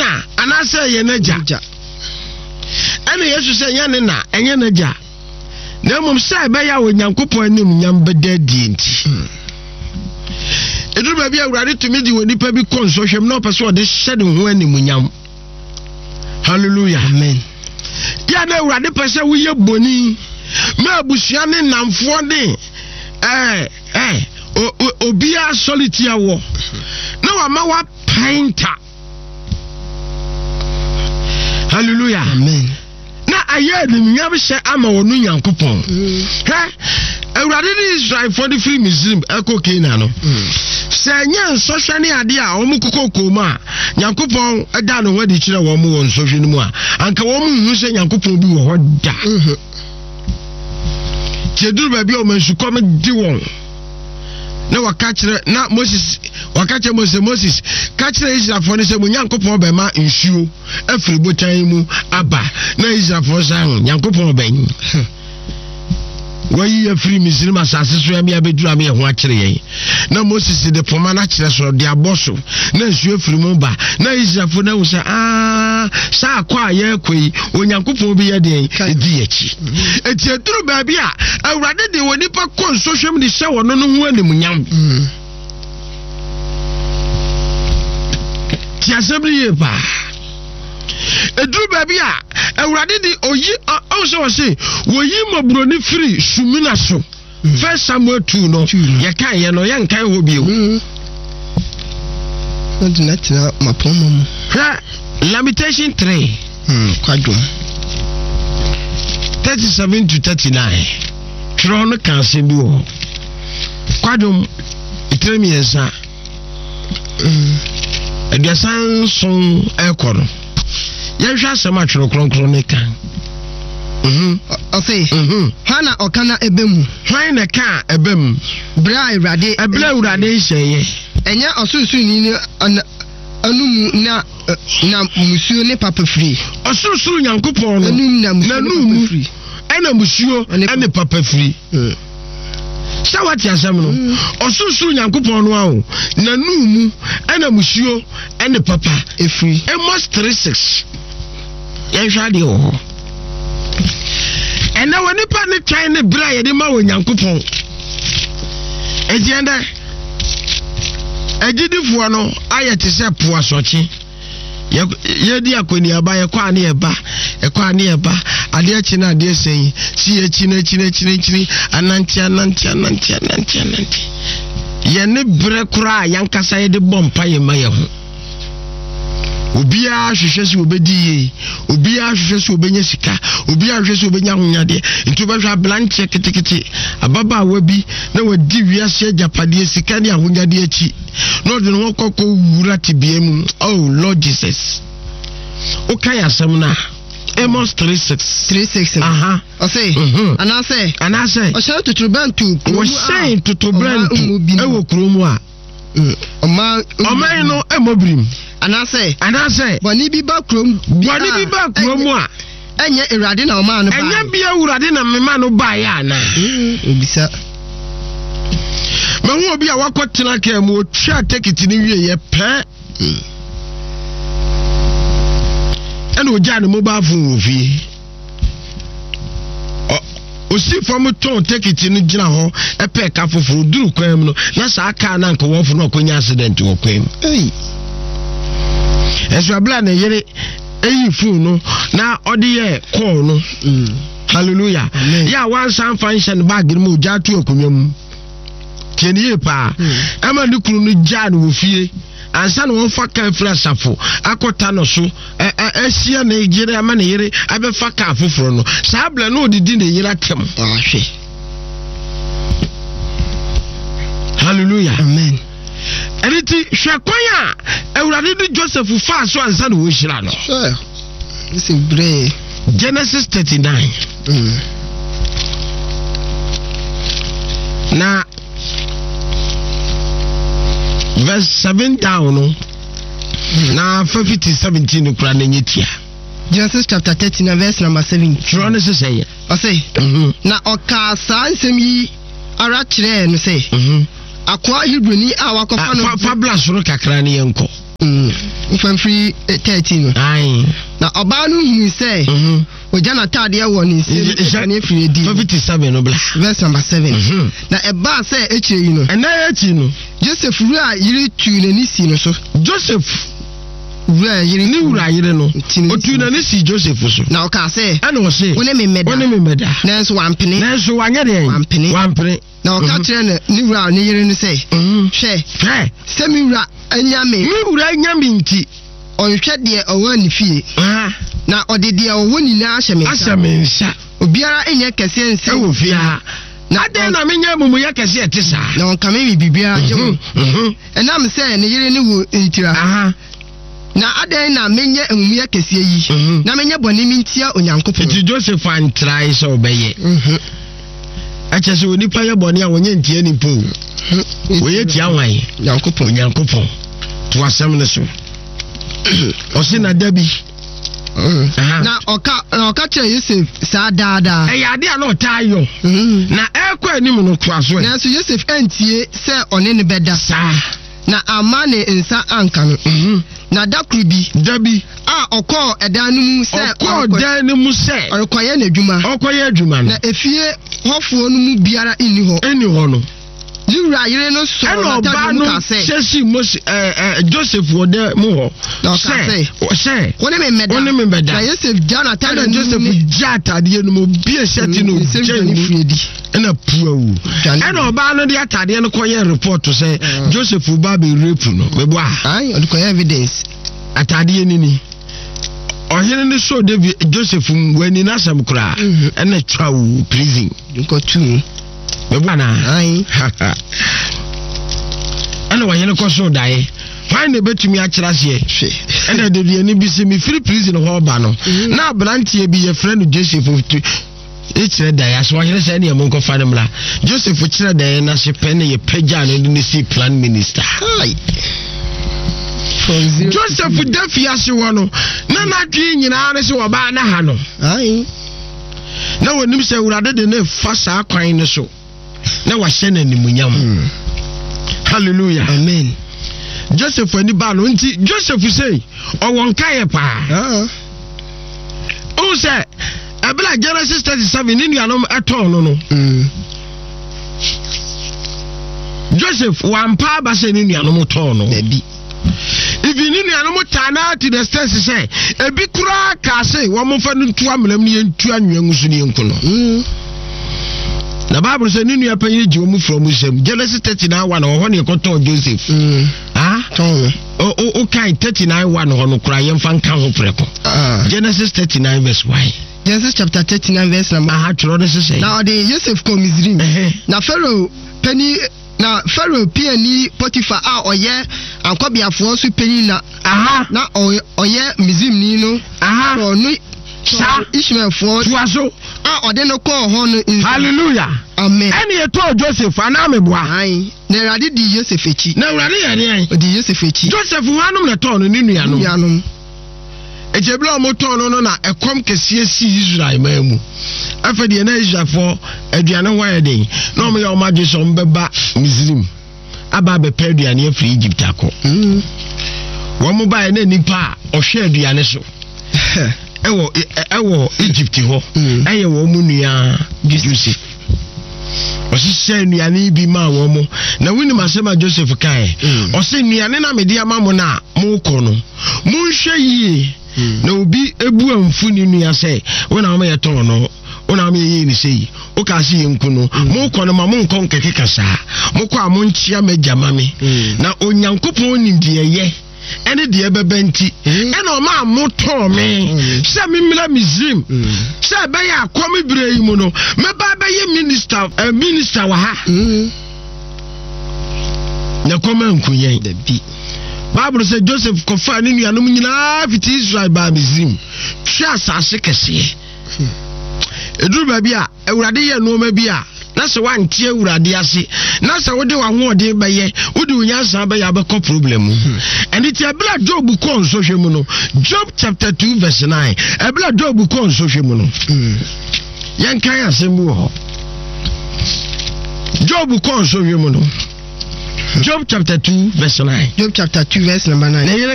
nena anasa ye naja ene Yesu se ye nena enye naja na mum sai be ya Onyankopon anim nyam bedadi enti eduru ba bia awurade tumi di woni pa bi konsohwem na opese ode hyede ho anim nyam. Hallelujah. Amen. Ya na awurade pese wo ye boni ma abusua ne namfo de obia solitaire wo na wa ma wa painter. Hallelujah. Amen. Na aye ni nyam hye ama wonu Nyankopon. Awurade ni Israel for the free Muslim eko Kenya no. Sanya nsohwe ne ade a omu kokoko ma Nyankopon ada no wadi kire wo mu won nsohwe ni mu a anka wo mu hu se Nyankopon bi wo hoda. Jeduru ba bi o mansu kom di won. Na wakachire na Moses wakache Moses kachire Israel for ne se Nyankopon be ma nsuo afiri botan mu aba na Israel for san Nyankopon ben. Why you free Muslim asase so ya me abeduru am ye ho akire yen na Moses de poma na kire so de aboso na nsuo afiri mu ba na Israelfo na wusa sa akwa ye kwei Onyankopon bi ye de edi achi eti eduru ba bia awurade de woni pa konso hwem de hye wono no ho anim nyam ti asebri ye ba eduru ba bia awurade di oyi also say woyi mabroni free sumina so First Samuel 2 no ye kan ye no ye nkan ho bio na mapomom Lamentation 3 kwadwo 37 to 39 Tron kan se bi wo kwadwo itremi yesa ediasan son ekoro ye hwa asema tworo kronkron ne kan okay hana okana ebemu hwan na ka ebem bra irade ebla urade hyeye enya osunsun ni anum na musuo ne papa free osunsun Nyankopon no anum na musuo free ena musuo ene papa free Sawati asem no osunsun Nyankopon no awo na numu ena musuo ene papa free Amos 3:6 ye hwa de ho ena woni pa ne twan ne bra ye de ma wo Nyankopon ejienda ejidifo no ayete se po asochi ye di akoni aba ye kwa ne eba ade achi na ade sen si achi na ananti ye ne bre kura yankasa ye de bompa ye ma ye ho obia hwehwe se obedi ye obia hwehwe se obenya sika obia hwehwe se obenya honyade nti obehwa blanche ketekete ababa wabi na wadi wiase japade sika ne ahonyade achi no de no kokko wura tibiem. Oh Lord Jesus, okay asem na Amos 3:6 aha ose anase o say tutubentu o say tutubentu e wo kromu a oman no emobrim anase boni bi ba krom a enye irade na oman no ba enye bia urade na mema no ba ya na obisa mahu obi a wakotena ka mu otwa ticket ni wie ye pe eno oja ne mobile phone ofie osi from ton ticket ni gina ho epe ka foforo duru kwam no na sa aka na nka wonfo no akonya accident wo kwam eso abla na yere eyi phone no na ode ye call no hallelujah ya wan san function bag ni mo ja tu akonya mu keniye pa ama ni kunu no ja no ofie ansa no won fa kan flasafo akota no so asia na ejire ama na yere abe fa ka afoforo no sa bla no odidi na yere atem ahwe hallelujah amen eriti hwekwanya ewurade du Joseph fa so ansa no wo hira no sure this is brave Genesis 39 na verse 7 down no na 50-17 kura na nyetia Genesis chapter 13 verse number 7 Tron say say na oka sa nsem yi ara kire no say akwa Hebrewni a wakofa no fabla soro kakra ne yenko Free 13. Aye. Now, Obanu, he say, Ojana Tadia one is 57 verse number 7. Now, a bar say, you know, and I, Joseph, you tune so. Joseph. Where you knew I don't know. Tunanisi Joseph. Now, can say, I know, say, when I made there's 1 penny, there's 1 penny, 1 penny. Now, catch new round near and say, share, semi rat, and yammy, you ran yaminti, or you shed the one fee. Now, or did the one in Ashamin, Obiara in your cassin, so fear. Not then I mean, Yamuyaka said, no, come in, Bibia, and I'm saying, you knew it. Na adai na menye enwuya kese yi na menye boni mintia onyankopon ti Joseph an try so beye acha so nipa ye boni a wonye ntie ni po we ye tia wan onyankopon to asem ne so o se na dabi na oka che Joseph sa dada e ya de a no tayo na ekwa anim no to aso na so Joseph antie se one ne beda sa na amane nsa anka no na dakrubi dabi okọ edanu mu se okọ edanu mu se okoye na adwuma na efie hofo no mu biara eni ho no liwra yire no so na tadu ka se sesi Joseph wode mu ho se woni me meda na Joseph Jonathan na Joseph jatade no mu bie seti no jeni friedi na puawu ena oba no de atade no koye report say Joseph ba be rape no bebo ai o koye evidence atade ni ohene ne so David Joseph wani na sam kura ena twawu prison ko tu bebo na ai ana wanyene ko so dai why ne betumi akira se ena de ni bi se mi free prison ho ba no na brantie bi ye friend Joseph it's a day as one is any among of family. Joseph Fuchra day na she pen ye pejan in the sea plan minister. Joseph Defia Siwano, Nana King in Aris or Bana Hano. Aye. Now when you say rather than a fassa crying so. Now I send any munyam. Hallelujah. Amen. Joseph when the balloon, Joseph you say, or one kaya pa. Oh, sir. Abla Genesis 37 in Yanom at all no. Joseph one pa basen in Yanom tono. If you need Yanom tana to the stance say, a big crack say, one more fan to Amlamian to Anyamusuni Uncle. The Bible said, "You pay you from Muslim." Genesis 39:1 or 1 you call Joseph. Okay, 39:1 on crying fan can Genesis 39 verse 1. Genesis chapter 39 verse number. Now the Joseph come Misrim. Now Pharaoh penny na Pharaoh penny Potiphar oye ankobia fo so penny na na oye Misrim ni no so no Ishmael for tuaso ode no call ho no. Hallelujah. Amen. Any to Joseph anameboa ai na rade di Joseph echi na rade ya di Joseph echi Joseph wanum na ton ni nuanom ejebla moton no na ekom kese si Israel mamu afede na Israel for aduane wan den na o me ya o ma Joseph mbeba Misrim aba be pe aduane afri Egypt akọ wo mo ba na nipa o hwe aduane so ewo Egypt ho eye wo mu nua Joseph o se nuane bi ma wo mo na wini masema Joseph kai o se nuane na media ma mo na mo ko no mo hwe yi na obi ebu amfu ni nua se wona ma yeton no wona ma yi ni sei o ka se yenku no mo ko no ma mo nkon keke kasa mo ko a mo nchia magama me na onyankopon ni dieye ene de bebenti ene o ma mo ton me se mi mila Misrim se be ya akomi bire yi mu no me ba be ye minister wa ha na koma nkunyen da bi Bible said Joseph kofa ni nuanom nyina fiti Israel ba Misrim twa asase kese eduru ba bi a ewurade ye no ma bi a na se wantie ewurade ase na se wode wa hoode ba ye wode unyansa ba ya ba ko problem and it ebla Job ko nso hwemu no Job chapter 2 verse 9 ebla Job ko nso hwemu no yen kan asemu ho Job ko nso hwemu no Job chapter 2 verse 9 Job chapter 2 verse number 9